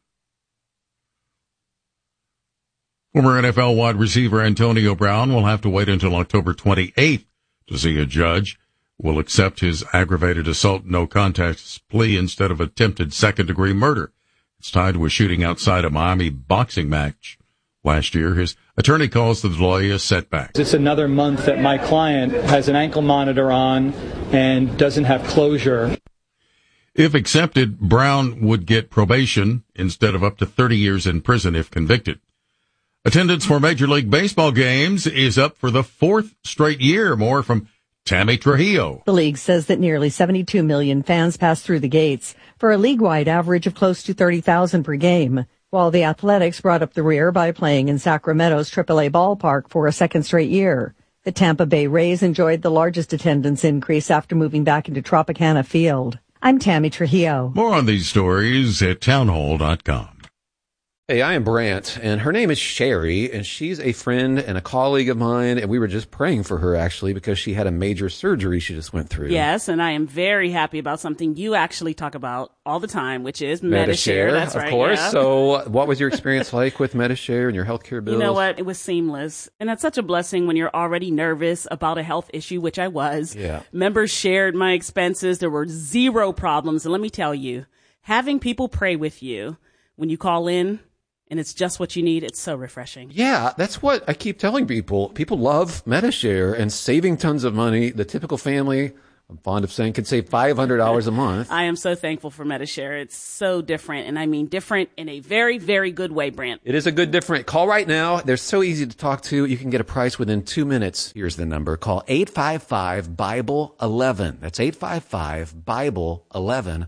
Speaker 7: Former NFL wide receiver Antonio Brown will have to wait until October 28th to see a judge will accept his aggravated assault no contest plea instead of attempted second-degree murder. It's tied to a shooting outside a Miami boxing match last year. His attorney calls the delay a setback.
Speaker 8: It's another month that my client has an ankle monitor on and doesn't have closure.
Speaker 7: If accepted, Brown would get probation instead of up to 30 years in prison if convicted. Attendance for Major League Baseball games is up for the fourth straight year. More from Tammy Trujillo.
Speaker 23: The league says that nearly 72 million fans pass through the gates for a league-wide average of close to 30,000 per game, while the Athletics brought up the rear by playing in Sacramento's AAA ballpark for a second straight year. The Tampa Bay Rays enjoyed the largest attendance increase after moving back into Tropicana Field. I'm Tammy Trujillo.
Speaker 7: More on these stories at townhall.com.
Speaker 3: Hey, I am Brant, and her name is Sherry, and she's a friend and a colleague of mine, and we were just praying for her, actually, because she had a major surgery she just went through.
Speaker 4: Yes, and I am very happy about something you actually talk about all the time, which is Medi-Share. That's right,
Speaker 3: of course.
Speaker 4: Yeah.
Speaker 3: So what was your experience like with Medi-Share and your healthcare bills?
Speaker 4: You know what? It was seamless. And that's such a blessing when you're already nervous about a health issue, which I was.
Speaker 3: Yeah.
Speaker 4: Members shared my expenses. There were zero problems. And let me tell you, having people pray with you when you call in, and it's just what you need, it's so refreshing.
Speaker 3: Yeah, that's what I keep telling people. People love Medi-Share and saving tons of money. The typical family, I'm fond of saying, could save $500 a month.
Speaker 4: I am so thankful for Medi-Share. It's so different, and I mean different in a very, very good way, Brant.
Speaker 3: It is a good different. Call right now. They're so easy to talk to. You can get a price within 2 minutes. Here's the number. Call 855-BIBLE-11. That's 855-BIBLE-11.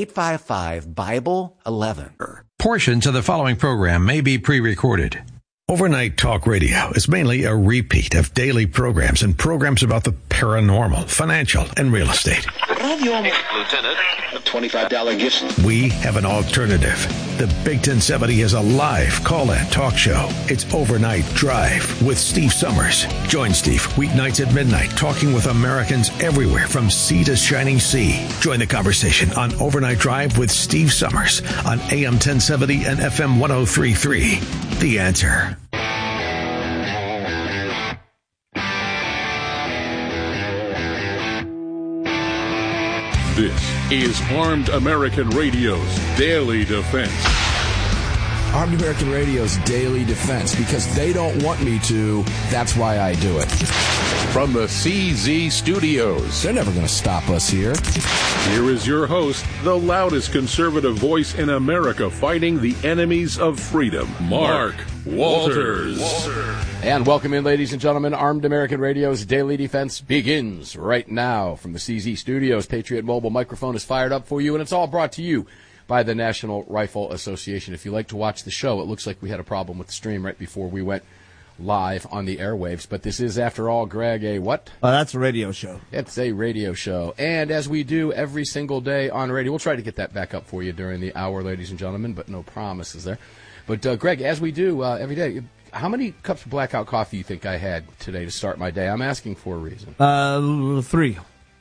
Speaker 3: 855-BIBLE-11.
Speaker 2: Portions of the following program may be pre-recorded. Overnight Talk Radio is mainly a repeat of daily programs and programs about the paranormal, financial, and real estate.
Speaker 24: Lieutenant, a $25 gift.
Speaker 2: We have an alternative. The Big 1070 is a live call-in talk show. It's Overnight Drive with Steve Summers. Join Steve weeknights at midnight, talking with Americans everywhere from sea to shining sea. Join the conversation on Overnight Drive with Steve Summers on AM 1070 and FM 103.3. The Answer.
Speaker 25: This is Armed American Radio's Daily Defense.
Speaker 26: Armed American Radio's Daily Defense, because they don't want me to, that's why I do it.
Speaker 25: From the CZ Studios.
Speaker 26: They're never going to stop us here.
Speaker 25: Here is your host, the loudest conservative voice in America fighting the enemies of freedom, Mark Walters.
Speaker 26: And welcome in, ladies and gentlemen. Armed American Radio's Daily Defense begins right now from the CZ Studios. Patriot Mobile microphone is fired up for you, and it's all brought to you by the National Rifle Association. If you like to watch the show, it looks like we had a problem with the stream right before we went live on the airwaves, but this is, after all, Greg, a what?
Speaker 27: That's a radio show.
Speaker 26: It's a radio show, and as we do every single day on radio, we'll try to get that back up for you during the hour, ladies and gentlemen, but no promises there. But, Greg, as we do every day, how many cups of blackout coffee do you think I had today to start my day? I'm asking for a reason.
Speaker 9: 3.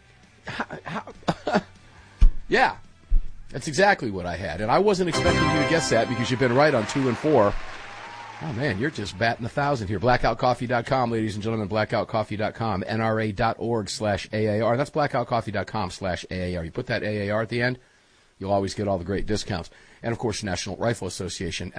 Speaker 26: Yeah, that's exactly what I had. And I wasn't expecting you to guess that because you've been right on 2 and 4. Oh, man, you're just batting 1,000 here. Blackoutcoffee.com, ladies and gentlemen, blackoutcoffee.com, NRA.org/AAR. That's blackoutcoffee.com/AAR. You put that AAR at the end, you'll always get all the great discounts. And, of course, National Rifle Association,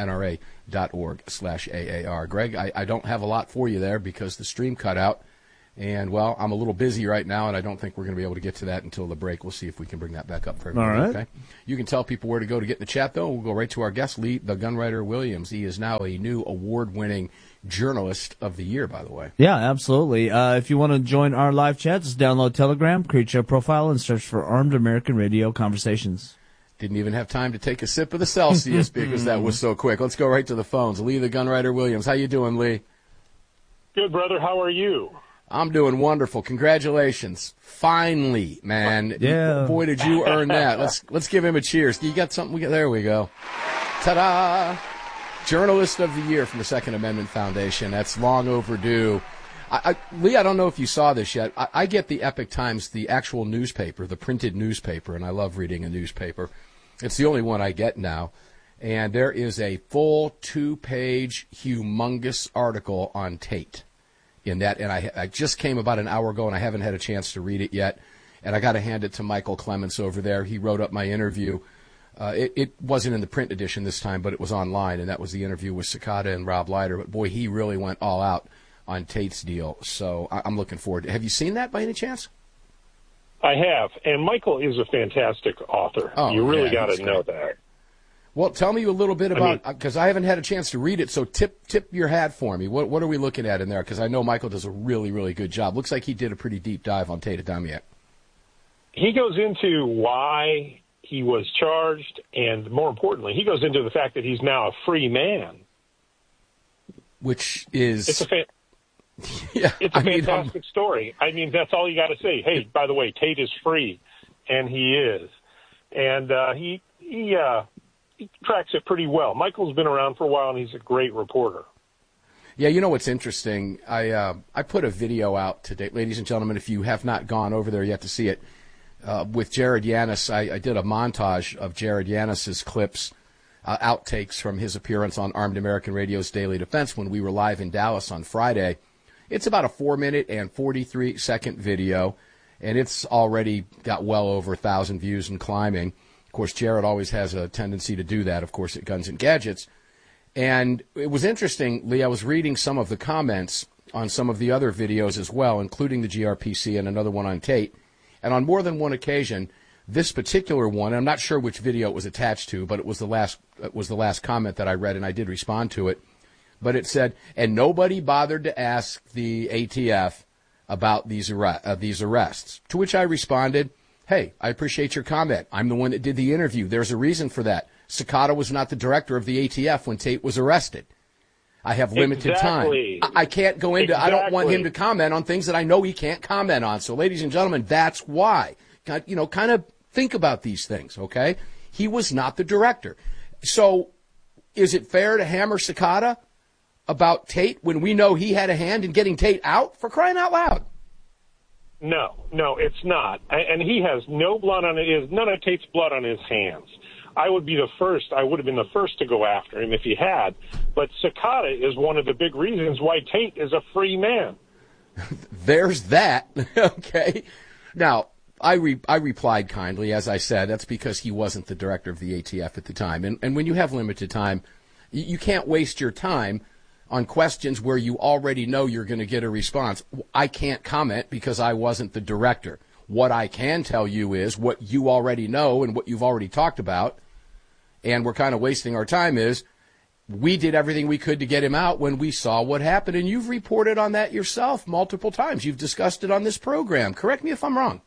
Speaker 26: NRA.org/AAR. Greg, I don't have a lot for you there because the stream cut out. And, well, I'm a little busy right now, and I don't think we're going to be able to get to that until the break. We'll see if we can bring that back up for everybody.
Speaker 9: All right.
Speaker 26: Okay? You can tell people where to go to get in the chat, though. We'll go right to our guest, Lee, the Gunwriter Williams. He is now a new award-winning Journalist of the Year, by the way.
Speaker 9: Yeah, absolutely. If you want to join our live chat, just download Telegram, create your profile, and search for Armed American Radio Conversations.
Speaker 26: Didn't even have time to take a sip of the Celsius because that was so quick. Let's go right to the phones. Lee, the Gunwriter Williams. How you doing, Lee?
Speaker 10: Good, brother. How are you?
Speaker 26: I'm doing wonderful. Congratulations. Finally, man.
Speaker 9: Yeah.
Speaker 26: Boy, did you earn that. Let's give him a cheers. You got something? There we go. Ta-da! Journalist of the Year from the Second Amendment Foundation. That's long overdue. Lee, I don't know if you saw this yet. I get the Epoch Times, the actual newspaper, the printed newspaper, and I love reading a newspaper. It's the only one I get now. And there is a full 2-page, humongous article on Tate. In that, and I just came about an hour ago, and I haven't had a chance to read it yet. And I got to hand it to Michael Clements over there. He wrote up my interview. It wasn't in the print edition this time, but it was online, and that was the interview with Cicada and Rob Leiter. But boy, he really went all out on Tate's deal. So I'm looking forward to it. Have you seen that by any chance?
Speaker 10: I have, and Michael is a fantastic author.
Speaker 26: Oh,
Speaker 10: you really
Speaker 26: yeah,
Speaker 10: got to know that.
Speaker 26: Well, tell me a little bit about, because I haven't had a chance to read it, so tip your hat for me. What are we looking at in there? Because I know Michael does a really, really good job. Looks like he did a pretty deep dive on Tate Adamiak.
Speaker 10: He goes into why he was charged, and more importantly, he goes into the fact that he's now a free man.
Speaker 26: Which is...
Speaker 10: It's a fantastic story. I mean, that's all you got to say. Hey, by the way, Tate is free, and he is. And he tracks it pretty well. Michael's been around for a while, and he's a great reporter.
Speaker 26: Yeah, you know what's interesting? I put a video out today, ladies and gentlemen, if you have not gone over there yet to see it, with Jared Yanis. I did a montage of Jared Yanis's clips, outtakes from his appearance on Armed American Radio's Daily Defense when we were live in Dallas on Friday. It's about a 4-minute and 43-second video, and it's already got well over 1,000 views and climbing. Of course, Jared always has a tendency to do that, of course, at Guns and Gadgets. And it was interesting, Lee, I was reading some of the comments on some of the other videos as well, including the GRPC and another one on Tate. And on more than one occasion, this particular one, I'm not sure which video it was attached to, but it was the last comment that I read, and I did respond to it. But it said, and nobody bothered to ask the ATF about these arrests, to which I responded, hey, I appreciate your comment. I'm the one that did the interview. There's a reason for that. Cicada was not the director of the ATF when Tate was arrested. I have limited time. I can't go into, I don't want him to comment on things that I know he can't comment on. So, ladies and gentlemen, that's why. You know, kind of think about these things, okay? He was not the director. So, is it fair to hammer Cicada about Tate when we know he had a hand in getting Tate out, for crying out loud?
Speaker 10: No, it's not. And he has no blood on his, none of Tate's blood on his hands. I would have been the first to go after him if he had. But Cicada is one of the big reasons why Tate is a free man.
Speaker 26: There's that. Okay. Now, I replied kindly, as I said, that's because he wasn't the director of the ATF at the time. And when you have limited time, you can't waste your time on questions where you already know you're going to get a response. I can't comment because I wasn't the director. What I can tell you is what you already know and what you've already talked about, and we're kind of wasting our time, is we did everything we could to get him out when we saw what happened, and you've reported on that yourself multiple times. You've discussed it on this program. Correct me if I'm wrong.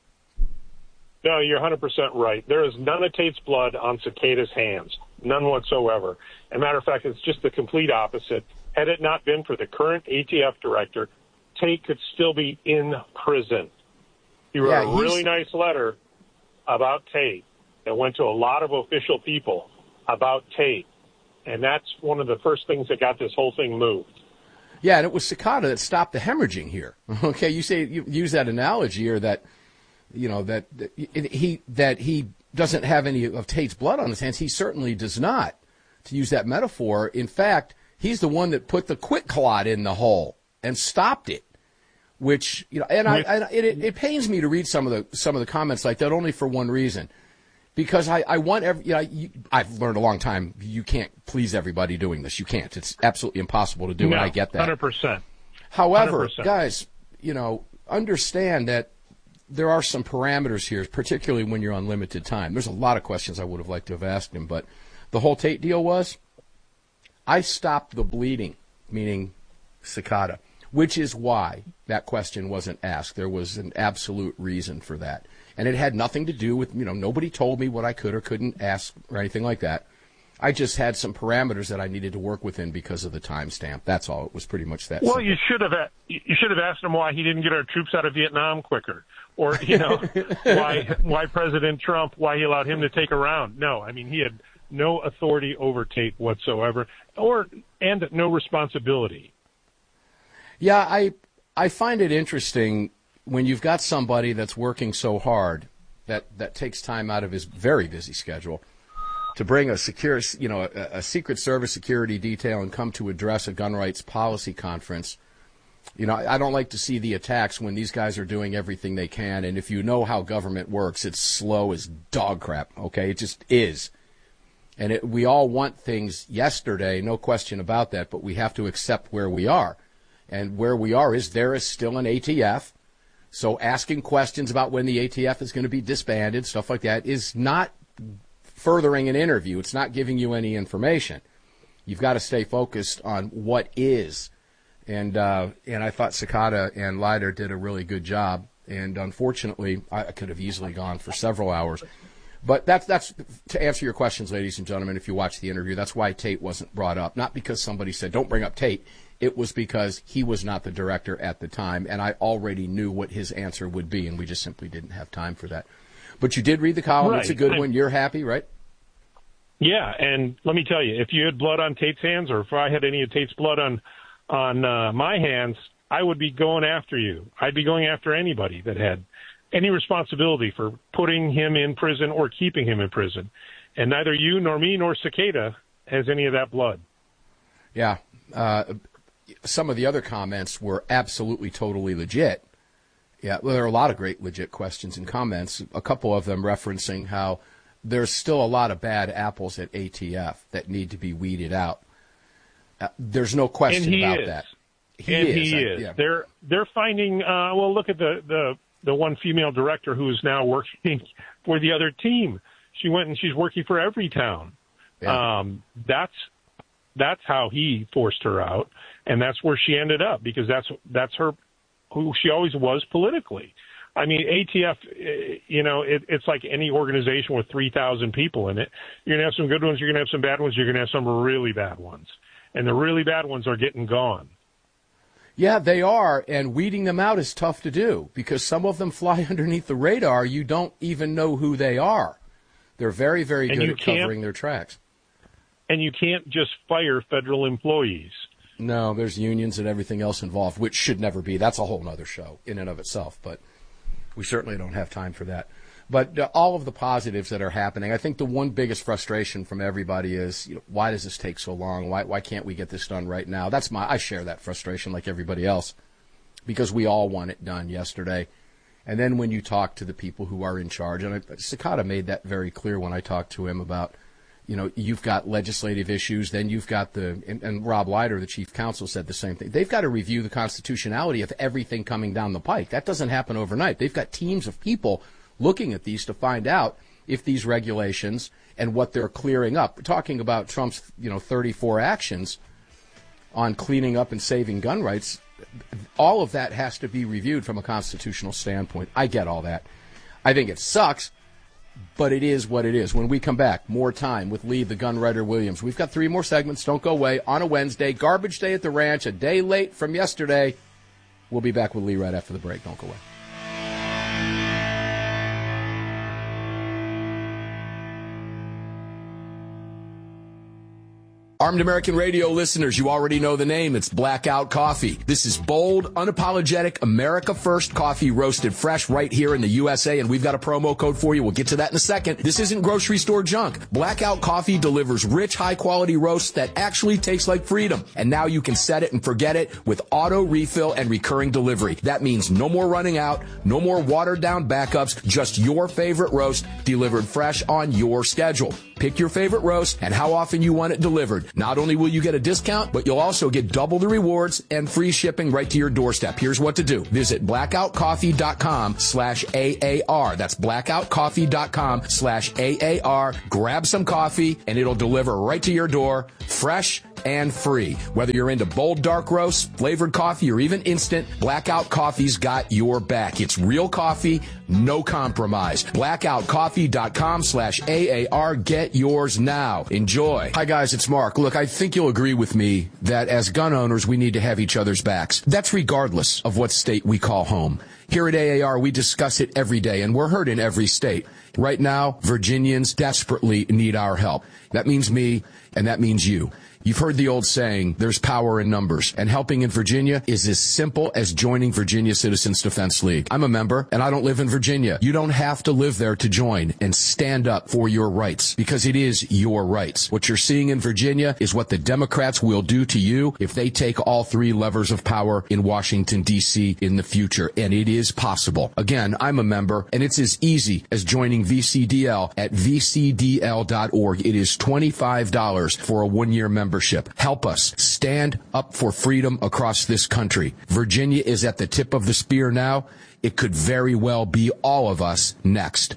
Speaker 10: No, you're 100% right. There is none of Tate's blood on Cicada's hands, none whatsoever. As a matter of fact, it's just the complete opposite. Had it not been for the current ATF director, Tate could still be in prison. He wrote a really nice letter about Tate that went to a lot of official people about Tate. And that's one of the first things that got this whole thing moved.
Speaker 26: Yeah, and it was Cicada that stopped the hemorrhaging here. Okay, you use that analogy, or that, that he doesn't have any of Tate's blood on his hands. He certainly does not, to use that metaphor. In fact, he's the one that put the quick clot in the hole and stopped it. Which, it pains me to read some of the comments like that, only for one reason. Because I want I've learned a long time, you can't please everybody doing this. You can't. It's absolutely impossible to do, and I get that.
Speaker 10: 100%.
Speaker 26: However,
Speaker 10: 100%.
Speaker 26: guys, understand that there are some parameters here, particularly when you're on limited time. There's a lot of questions I would have liked to have asked him, but the whole Tate deal was, I stopped the bleeding, meaning Cicada, which is why that question wasn't asked. There was an absolute reason for that. And it had nothing to do with, nobody told me what I could or couldn't ask or anything like that. I just had some parameters that I needed to work within because of the timestamp. That's all. It was pretty much that
Speaker 10: Well,
Speaker 26: simple.
Speaker 10: you should have asked him why he didn't get our troops out of Vietnam quicker, or why President Trump, why he allowed him to take a round. No, I mean, he had no authority over Tate whatsoever, and no responsibility.
Speaker 26: Yeah, I find it interesting when you've got somebody that's working so hard that takes time out of his very busy schedule to bring a Secret Service security detail and come to address a gun rights policy conference. I don't like to see the attacks when these guys are doing everything they can, and if you know how government works, it's slow as dog crap, okay? It just is. And we all want things yesterday, no question about that, but we have to accept where we are. And where we are is there is still an ATF. So asking questions about when the ATF is going to be disbanded, stuff like that, is not furthering an interview. It's not giving you any information. You've got to stay focused on what is. And I thought Cicada and Leiter did a really good job. And unfortunately, I could have easily gone for several hours. But that's to answer your questions, ladies and gentlemen, if you watch the interview, that's why Tate wasn't brought up. Not because somebody said, don't bring up Tate. It was because he was not the director at the time, and I already knew what his answer would be, and we just simply didn't have time for that. But you did read the column. Right. It's a good one. You're happy, right?
Speaker 10: Yeah, and let me tell you, if you had blood on Tate's hands, or if I had any of Tate's blood on my hands, I would be going after you. I'd be going after anybody that had any responsibility for putting him in prison or keeping him in prison. And neither you nor me nor Cicada has any of that blood.
Speaker 26: Yeah. Some of the other comments were absolutely, totally legit. Yeah, well, there are a lot of great legit questions and comments, a couple of them referencing how there's still a lot of bad apples at ATF that need to be weeded out. There's no question about that.
Speaker 10: He is. Yeah. They're finding, look at the one female director who is now working for the other team. She went and she's working for Everytown. Yeah. That's how he forced her out, and that's where she ended up, because that's her who she always was politically. I mean, ATF, it's like any organization with 3,000 people in it. You're going to have some good ones, you're going to have some bad ones, you're going to have some really bad ones. And the really bad ones are getting gone.
Speaker 26: Yeah, they are, and weeding them out is tough to do because some of them fly underneath the radar. You don't even know who they are. They're very, very good at covering their tracks.
Speaker 10: And you can't just fire federal employees.
Speaker 26: No, there's unions and everything else involved, which should never be. That's a whole other show in and of itself, but we certainly don't have time for that. But all of the positives that are happening, I think the one biggest frustration from everybody is, why does this take so long? Why can't we get this done right now? I share that frustration like everybody else, because we all want it done yesterday. And then when you talk to the people who are in charge, and Cicada made that very clear when I talked to him about, you've got legislative issues, then you've got and Rob Leiter, the chief counsel, said the same thing. They've got to review the constitutionality of everything coming down the pike. That doesn't happen overnight. They've got teams of people looking at these to find out if these regulations and what they're clearing up. We're talking about Trump's, 34 actions on cleaning up and saving gun rights. All of that has to be reviewed from a constitutional standpoint. I get all that. I think it sucks, but it is what it is. When we come back, more time with Lee, the gun writer Williams. We've got 3 more segments. Don't go away. On a Wednesday, garbage day at the ranch, a day late from yesterday. We'll be back with Lee right after the break. Don't go away. Armed American Radio listeners, you already know the name. It's Blackout Coffee. This is bold, unapologetic, America First coffee roasted fresh right here in the USA, and we've got a promo code for you. We'll get to that in a second. This isn't grocery store junk. Blackout Coffee delivers rich, high-quality roasts that actually taste like freedom. And now you can set it and forget it with auto refill and recurring delivery. That means no more running out, no more watered-down backups, just your favorite roast delivered fresh on your schedule. Pick your favorite roast and how often you want it delivered. Not only will you get a discount, but you'll also get double the rewards and free shipping right to your doorstep. Here's what to do. Visit blackoutcoffee.com/AAR. That's blackoutcoffee.com/AAR. Grab some coffee and it'll deliver right to your door, fresh and free. Whether you're into bold dark roasts, flavored coffee, or even instant, Blackout Coffee's got your back. It's real coffee, no compromise. Blackoutcoffee.com/AAR. Get yours now. Enjoy. Hi guys, it's Mark. Look, I think you'll agree with me that as gun owners, we need to have each other's backs. That's regardless of what state we call home. Here at AAR, we discuss it every day, and we're heard in every state. Right now, Virginians desperately need our help. That means me, and that means you. You've heard the old saying, there's power in numbers, and helping in Virginia is as simple as joining Virginia Citizens Defense League. I'm a member, and I don't live in Virginia. You don't have to live there to join and stand up for your rights, because it is your rights. What you're seeing in Virginia is what the Democrats will do to you if they take all three levers of power in Washington, D.C. in the future, and it is possible. Again, I'm a member, and it's as easy as joining VCDL at vcdl.org. It is $25 for a one-year membership. Help us stand up for freedom across this country. Virginia is at the tip of the spear now. It could very well be all of us next.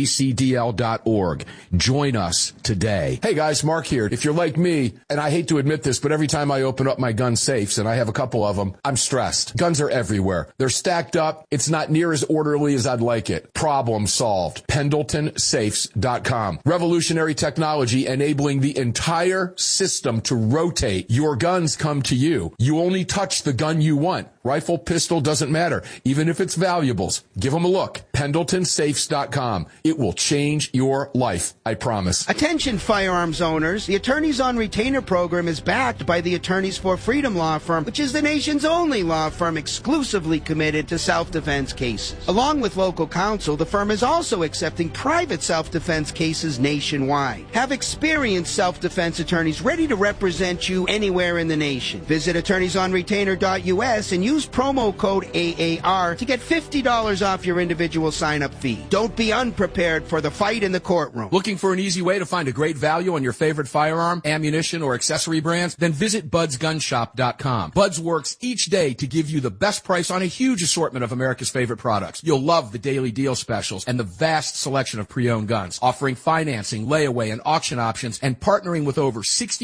Speaker 26: VCDL.org. Join us today. Hey guys, Mark here. If you're like me, and I hate to admit this, but every time I open up my gun safes, and I have a couple of them, I'm stressed. Guns are everywhere. They're stacked up. It's not near as orderly as I'd like it. Problem solved. PendletonSafes.com. Revolutionary technology enabling the entire system to rotate. Your guns come to you. You only touch the gun you want. Rifle, pistol, doesn't matter. Even if it's valuables, give them a look. PendletonSafes.com. It will change your life, I promise.
Speaker 11: Attention firearms owners. The Attorneys on Retainer program is backed by the Attorneys for Freedom law firm, which is the nation's only law firm exclusively committed to self-defense cases. Along with local counsel, the firm is also accepting private self-defense cases nationwide. Have experienced self-defense attorneys ready to represent you anywhere in the nation. Visit attorneysonretainer.us and use promo code AAR to get $50 off your individual sign-up fee. Don't be unprepared for the fight in the courtroom.
Speaker 26: Looking for an easy way to find a great value on your favorite firearm, ammunition, or accessory brands? Then visit BudsGunShop.com. Buds works each day to give you the best price on a huge assortment of America's favorite products. You'll love the daily deal specials and the vast selection of pre-owned guns, offering financing, layaway, and auction options, and partnering with over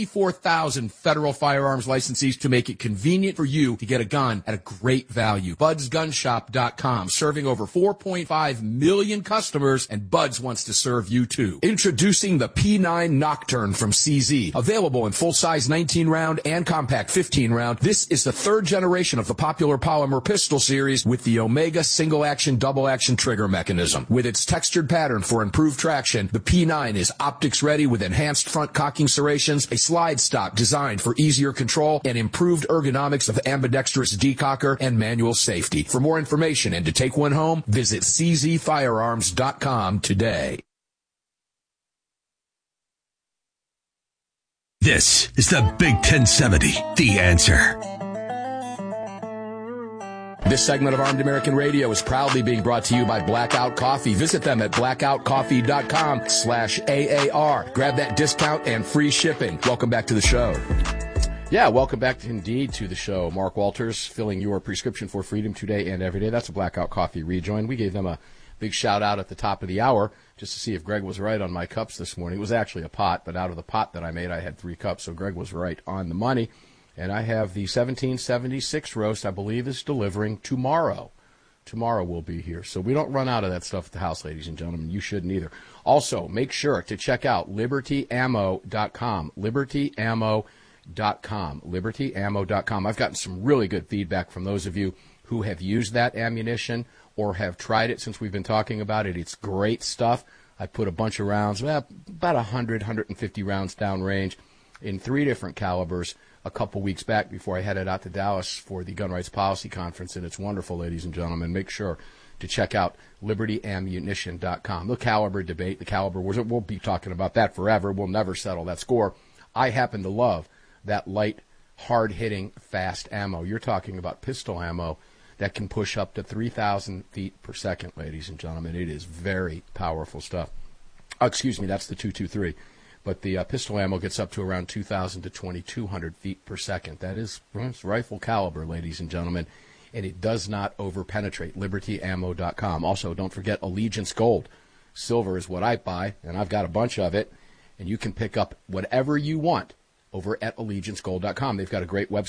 Speaker 26: 64,000 federal firearms licensees to make it convenient for you to get a gun at a great value. BudsGunShop.com, serving over 4.5 million customers, and Buds wants to serve you too. Introducing the P9 Nocturne from CZ. Available in full-size 19-round and compact 15-round, this is the third generation of the popular polymer pistol series with the Omega single-action, double-action trigger mechanism. With its textured pattern for improved traction, the P9 is optics-ready with enhanced front cocking serrations, a slide stop designed for easier control, and improved ergonomics of ambidextrous decocker and manual safety. For more information and to take one home, visit czfirearms.com today.
Speaker 2: This is the Big 1070, The Answer.
Speaker 26: This segment of Armed American Radio is proudly being brought to you by Blackout Coffee. Visit them at blackoutcoffee.com/AAR. Grab that discount and free shipping. Welcome back to the show. Yeah, welcome back indeed to the show. Mark Walters, filling your prescription for freedom today and every day. That's a Blackout Coffee rejoin. We gave them a big shout out at the top of the hour just to see if Greg was right on my cups this morning. It was actually a pot, but out of the pot that I made, I had 3 cups, so Greg was right on the money. And I have the 1776 roast, I believe, is delivering tomorrow. Tomorrow we'll be here. So we don't run out of that stuff at the house, ladies and gentlemen. You shouldn't either. Also, make sure to check out libertyammo.com. libertyammo.com. I've gotten some really good feedback from those of you who have used that ammunition or have tried it since we've been talking about it. It's great stuff. I put a bunch of rounds, about 100, 150 rounds downrange. in 3 different calibers a couple weeks back before I headed out to Dallas for the Gun Rights Policy Conference, and it's wonderful, ladies and gentlemen. Make sure to check out libertyammunition.com. The caliber debate, the caliber, we'll be talking about that forever. We'll never settle that score. I happen to love that light, hard-hitting, fast ammo. You're talking about pistol ammo that can push up to 3,000 feet per second, ladies and gentlemen. It is very powerful stuff. Excuse me, that's the 223. But the pistol ammo gets up to around 2,000 to 2,200 feet per second. That is rifle caliber, ladies and gentlemen, and it does not over-penetrate. LibertyAmmo.com. Also, don't forget Allegiance Gold. Silver is what I buy, and I've got a bunch of it, and you can pick up whatever you want over at AllegianceGold.com. They've got a great website.